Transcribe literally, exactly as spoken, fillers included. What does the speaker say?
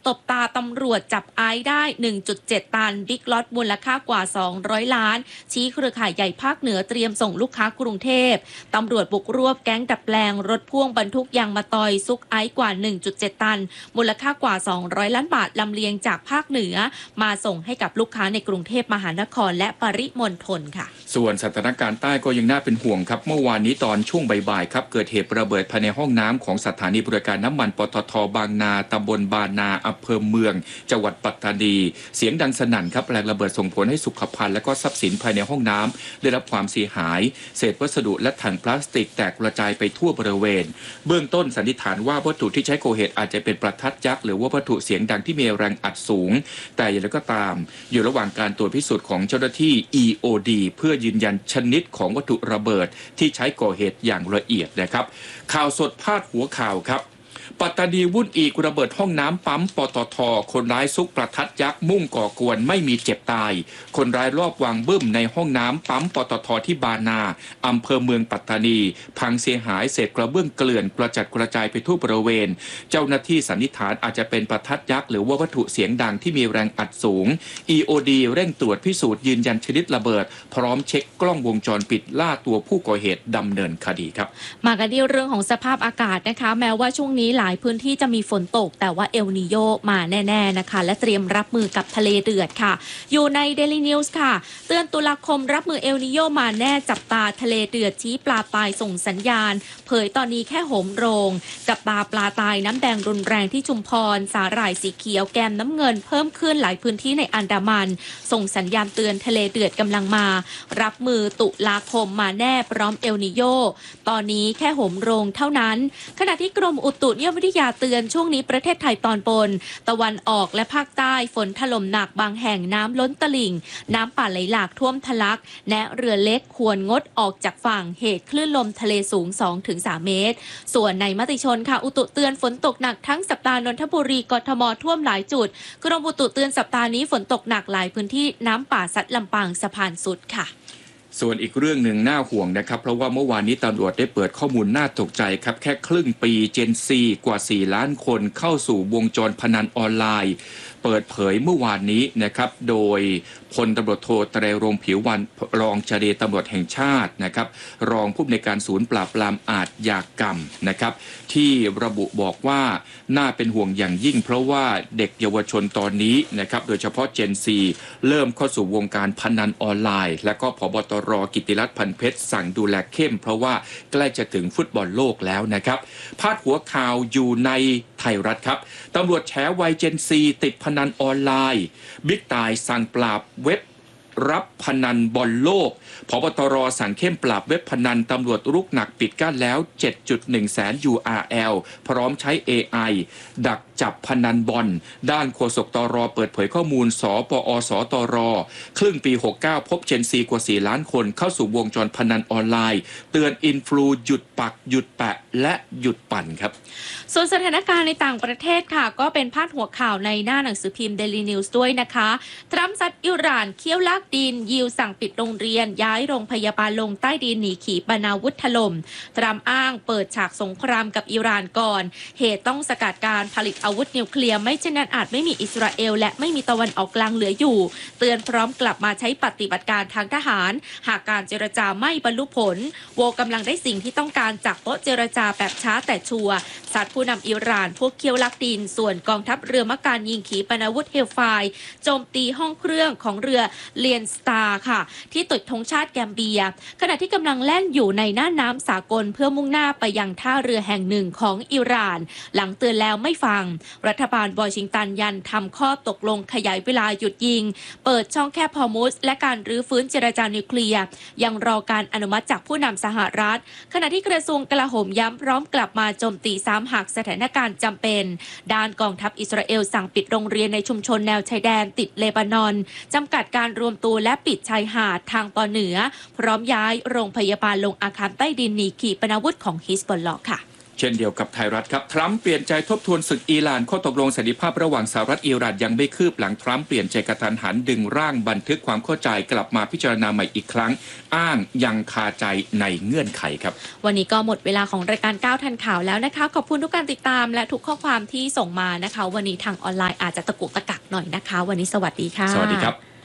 ตบตาตำรวจจับไอซ์ได้ หนึ่งจุดเจ็ด ตันบิ๊กล็อตมูลค่ากว่าสองร้อยล้านชี้เครือข่ายใหญ่ภาคเหนือเตรียมส่งลูกค้ากรุงเทพตำรวจบุกรวบแก๊งดัดแปลงรถพ่วงบรรทุกยางมะตอยซุกไอซ์กว่า หนึ่งจุดเจ็ด ตันมูลค่ากว่าสองร้อยล้านบาทลำเลียงจากภาคเหนือมาส่งให้กับลูกค้าในกรุงเทพมหานครและปริมณฑลค่ะส่วนสถานการณ์ใต้ก็ยังน่าเป็นห่วงครับเมื่อวานนี้ตอนช่วงบ่ายๆครับเกิดเหตุระเบิดภายในห้องน้ำของสถานีบริการน้ำมันปตท.บางนาตำบลบานาอำเภอเมืองจังหวัดปัตตานีเสียงดังสนั่นครับแรงระเบิดส่งผลให้สุขภัณฑ์และก็ทรัพย์สินภายในห้องน้ำได้รับความเสียหายเศษวัสดุและถังพลาสติกแตกกระจายไปทั่วบริเวณเบื้องต้นสันนิษฐานว่าวัตถุที่ใช้ก่อเหตุอาจจะเป็นประทัดยักษ์หรือว่าวัตถุเสียงดังที่มีแรงอัดสูงแต่อย่างไรก็ตามอยู่ระหว่างการตรวจพิสูจน์ของเจ้าหน้าที่ อี โอ ดี เพื่อยืนยันชนิดของวัตถุระเบิดที่ใช้ก่อเหตุอย่างละเอียดนะครับข่าวสดพาดหัวข่าวครับปัตตานีวุ่นอีกระเบิดห้องน้ำปั๊มปตท.คนร้ายซุกประทัดยักษ์มุ่งก่อกวนไม่มีเจ็บตายคนร้ายรอบวางบึ้มในห้องน้ำปั๊มปตท.ที่บานาอำเภอเมืองปัตตานีพังเสียหายเศษกระเบื้องเกลื่อนกระจัดกระจายไปทั่วบริเวณเจ้าหน้าที่สันนิษฐานอาจจะเป็นประทัดยักษ์หรือว่าวัตถุเสียงดังที่มีแรงอัดสูง อี โอ ดี เร่งตรวจพิสูจน์ยืนยันชนิดระเบิดพร้อมเช็คกล้องวงจรปิดล่าตัวผู้ก่อเหตุดำเนินคดีครับมากันที่เรื่องของสภาพอากาศนะคะแม้ว่าช่วงนี้หลายพื้นที่จะมีฝนตกแต่ว่าเอลนีโยมาแน่ๆนะคะและเตรียมรับมือกับทะเลเดือดค่ะอยู่ใน Daily News ค่ะเตือนตุลาคมรับมือเอลนีโยมาแน่จับตาทะเลเดือดชี้ปลาตายส่งสัญญาณเผยตอนนี้แค่โหมโรงจับตาปลาตายน้ำแดงรุนแรงที่ชุมพรสาหร่ายสีเขียวแกมน้ำเงินเพิ่มขึ้นหลายพื้นที่ในอันดามันส่งสัญญาณเตือนทะเลเดือดกำลังมารับมือตุลาคมมาแน่พร้อมเอลนีโยตอนนี้แค่โหมโรงเท่านั้นขณะที่กรมอุตุนิยมวิทยาเตือนช่วงนี้ประเทศไทยตอนบนตะวันออกและภาคใต้ฝนถล่มหนักบางแห่งน้ำล้นตลิ่งน้ำป่าไหลหลากท่วมทะลักแนะเรือเล็กควรงดออกจากฝั่งเหตุคลื่นลมทะเลสูง สองถึงสาม เมตรส่วนในมติชนค่ะอุตุเตือนฝนตกหนักทั้งสัปดาห์นนทบุรีกทมท่วมหลายจุดกรมอุตุเตือนสัปดาห์นี้ฝนตกหนักหลายพื้นที่น้ำป่าซัดลำปางสะพานสุดค่ะส่วนอีกเรื่องหนึ่งน่าห่วงนะครับเพราะว่าเมื่อวานนี้ตำรวจได้เปิดข้อมูลน่าตกใจครับแค่ครึ่งปีเจนซีกว่าสี่ล้านคนเข้าสู่วงจรพนันออนไลน์เปิดเผยเมื่อวานนี้นะครับโดยพลตำรวจโทไตรรงค์ผิววรรณรองเจรตำรวจแห่งชาตินะครับรองผู้อำนวยการศูนย์ปราบปรามอาชญากรรมนะครับที่ระบุบอกว่าน่าเป็นห่วงอย่างยิ่งเพราะว่าเด็กเยาวชนตอนนี้นะครับโดยเฉพาะเจนซีเริ่มเข้าสู่วงการพนันออนไลน์และก็ผบตร.กิติรัตน์พันเพชรสั่งดูแลเข้มเพราะว่าใกล้จะถึงฟุตบอลโลกแล้วนะครับพาดหัวข่าวอยู่ในไทยรัฐครับตำรวจแฉวัยเจนซีติดพนันออนไลน์บิ๊กต่ายสั่งปราบเว็บรับพนันบอลโลกผบตร.สั่งเข้มปราบเว็บพนันตำรวจรุกหนักปิดกั้นแล้ว เจ็ดจุดหนึ่ง แสน ยู อาร์ แอล พร้อมใช้ เอ ไอ ดักจับพนันบอลด้านโฆษกตร.เปิดเผยข้อมูลสปอสตร.ครึ่งปีหกสิบเก้าพบเจนซีกว่าสี่ล้านคนเข้าสู่วงจรพนันออนไลน์เตือนอินฟลูหยุดปักหยุดแปะและหยุดปั่นครับส่วนสถานการณ์ในต่างประเทศค่ะก็เป็นพาดหัวข่าวในหน้าหนังสือพิมพ์ Daily News ด้วยนะคะทรัมป์ซัดอิหร่านเคี่ยวลากดินยิวสั่งปิดโรงเรียนย้ายโรงพยาบาลลงใต้ดินหนีขีปนาวุธถล่มทรัมป์อ้างเปิดฉากสงครามกับอิหร่านก่อนเหตุต้องสกัดการผลิตอาวุธนิวเคลียร์ไม่เช่นนั้นอาจไม่มีอิสราเอลและไม่มีตะวันออกกลางเหลืออยู่เตือนพร้อมกลับมาใช้ปฏิบัติการทางทหารหากการเจรจาไม่บรรลุผลโวกำลังได้สิ่งที่ต้องการจากโต๊ะเจรจาแบบช้าแต่ชัวร์สัตว์ผู้นำอิหร่านพวกเคี่ยวลักดินส่วนกองทัพเรือมักการยิงขีปนาวุธเฮลไฟร์โจมตีห้องเครื่องของเรือเลียนสตาร์ค่ะที่ติดธงชาติแกมเบียขณะที่กำลังแล่นอยู่ในน่านน้ำสากลเพื่อมุ่งหน้าไปยังท่าเรือแห่งหนึ่งของอิหร่านหลังเตือนแล้วไม่ฟังรัฐบาลวอชิงตันยันทำข้อตกลงขยายเวลาหยุดยิงเปิดช่องแคบฮอร์มุสและการรื้อฟื้นเจรจานิวเคลียร์ยังรอการอนุมัติจากผู้นำสหรัฐขณะที่กระทรวงกลาโหมย้ำพร้อมกลับมาโจมตีซ้ำหากสถานการณ์จำเป็นด้านกองทัพอิสราเอลสั่งปิดโรงเรียนในชุมชนแนวชายแดนติดเลบานอนจำกัดการรวมตัวและปิดชายหาดทางตอนเหนือพร้อมย้ายโรงพยาบาลลงอาคารใต้ดินหนีขีปนาวุธของฮิซบอลเลาะห์ค่ะเช่นเดียวกับไทยรัฐครับทรัมป์เปลี่ยนใจทบทวนศึกอิหร่านข้อตกลงสันติภาพระหว่างสหรัฐอิหร่านยังไม่คืบหลังทรัมป์เปลี่ยนใจกระทันหันดึงร่างบันทึกความเข้าใจกลับมาพิจารณาใหม่อีกครั้งอ้างยังคาใจในเงื่อนไขครับวันนี้ก็หมดเวลาของรายการก้าวทันข่าวแล้วนะคะขอบคุณทุกการติดตามและทุกข้อความที่ส่งมานะคะวันนี้ทางออนไลน์อาจจะตะกุกตะกักหน่อยนะคะวันนี้สวัสดีค่ะสวัสดีครับ